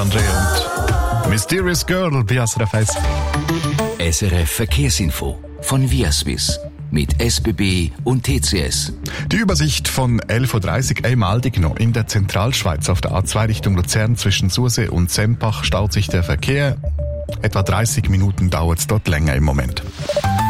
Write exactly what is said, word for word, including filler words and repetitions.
André und Mysterious Girl bei S R F eins. S R F Verkehrsinfo von Viaswiss mit S B B und T C S. Die Übersicht von elf Uhr dreißig am Aldigno in der Zentralschweiz auf der A zwei Richtung Luzern zwischen Sursee und Sempach staut sich der Verkehr. Etwa dreißig Minuten dauert es dort länger im Moment.